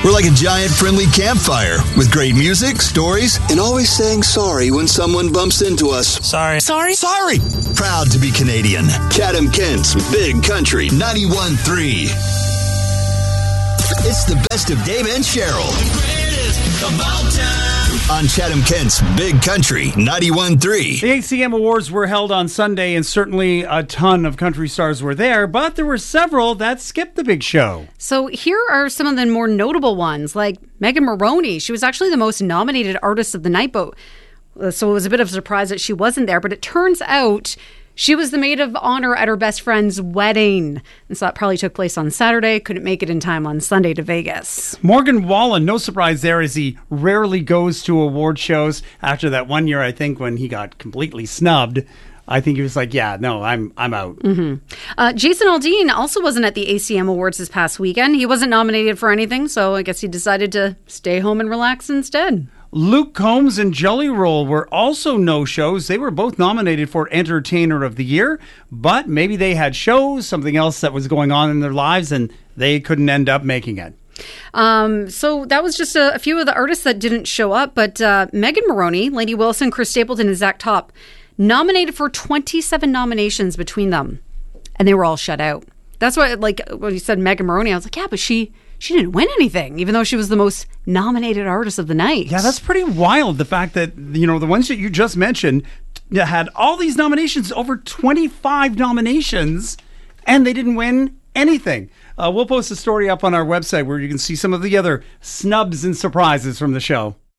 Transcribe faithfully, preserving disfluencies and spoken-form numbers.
We're like a giant friendly campfire with great music, stories, and always saying sorry when someone bumps into us. Sorry. Sorry? Sorry! Proud to be Canadian. Chatham Kent's Big Country ninety-one point three. It's the best of Dave and Cheryl. The greatest of all time. On Chatham Kent's Big Country ninety-one point three. The A C M Awards were held on Sunday, and certainly a ton of country stars were there, but there were several that skipped the big show. So here are some of the more notable ones, like Megan Moroney. She was actually the most nominated artist of the night, but so it was a bit of a surprise that she wasn't there. But it turns out she was the maid of honor at her best friend's wedding. And so that probably took place on Saturday. Couldn't make it in time on Sunday to Vegas. Morgan Wallen, no surprise there, as he rarely goes to award shows. After that one year, I think, when he got completely snubbed, I think he was like, yeah, no, I'm I'm out. Mm-hmm. Uh, Jason Aldean also wasn't at the A C M Awards this past weekend. He wasn't nominated for anything, so I guess he decided to stay home and relax instead. Luke Combs and Jelly Roll were also no-shows. They were both nominated for Entertainer of the Year, but maybe they had shows, something else that was going on in their lives, and they couldn't end up making it. Um, so that was just a, a few of the artists that didn't show up, but uh, Megan Moroney, Lady Wilson, Chris Stapleton, and Zach Top nominated for twenty-seven nominations between them, and they were all shut out. That's why, like, when you said Megan Moroney, I was like, yeah, but she... She didn't win anything, even though she was the most nominated artist of the night. Yeah, that's pretty wild. The fact that, you know, the ones that you just mentioned had all these nominations, over twenty-five nominations, and they didn't win anything. Uh, we'll post a story up on our website where you can see some of the other snubs and surprises from the show.